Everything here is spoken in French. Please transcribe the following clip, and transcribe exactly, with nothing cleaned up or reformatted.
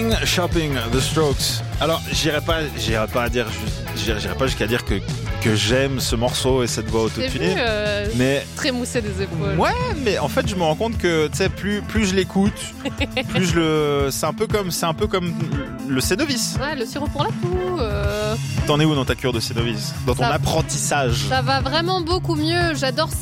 Shopping, shopping, The Strokes. Alors, j'irai pas, j'irai pas à dire, j'irai, j'irai pas jusqu'à dire que que j'aime ce morceau et cette voix autotunée. Euh, mais très moussé des épaules. Ouais, mais en fait, je me rends compte que tu sais, plus plus je l'écoute, plus je le, c'est un peu comme, c'est un peu comme le C-Novice. Ouais, le sirop pour la toux. Euh... T'en es où dans ta cure de C-Novice, dans ton ça, apprentissage? Ça va vraiment beaucoup mieux. J'adore.